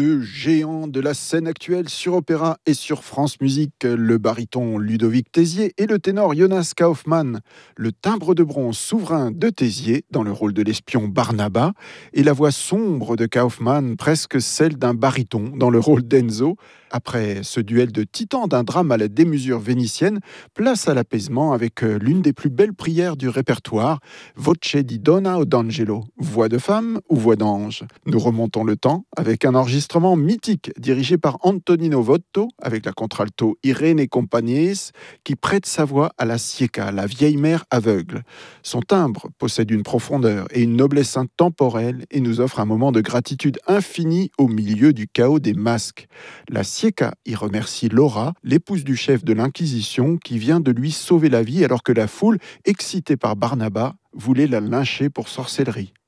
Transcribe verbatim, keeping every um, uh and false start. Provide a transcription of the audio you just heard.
deux géants de la scène actuelle sur Opéra et sur France Musique, le baryton Ludovic Tézier et le ténor Jonas Kaufmann. Le timbre de bronze souverain de Tézier dans le rôle de l'espion Barnaba et la voix sombre de Kaufmann, presque celle d'un baryton dans le rôle d'Enzo. Après ce duel de titans d'un drame à la démesure vénitienne, place à l'apaisement avec l'une des plus belles prières du répertoire, Voce di Donna o d'Angelo, voix de femme ou voix d'ange. Nous remontons le temps avec un enregistrement mythique dirigé par Antonino Votto avec la contralto Irene Compagnies qui prête sa voix à la Cieca, la vieille mère aveugle. Son timbre possède une profondeur et une noblesse intemporelle et nous offre un moment de gratitude infinie au milieu du chaos des masques. La Cieca y remercie Laura, l'épouse du chef de l'Inquisition qui vient de lui sauver la vie alors que la foule, excitée par Barnaba, voulait la lyncher pour sorcellerie.